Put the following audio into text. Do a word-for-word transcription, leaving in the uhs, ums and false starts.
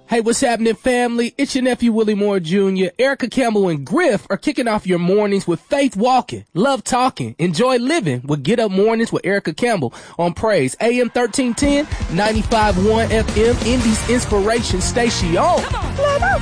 Hey, what's happening, family? It's your nephew, Willie Moore Junior Erica Campbell and Griff are kicking off your mornings with Faith Walking, Love Talking, Enjoy Living with Get Up Mornings with Erica Campbell on Praise. A M thirteen ten, ninety-five point one F M, Indy's Inspiration Station.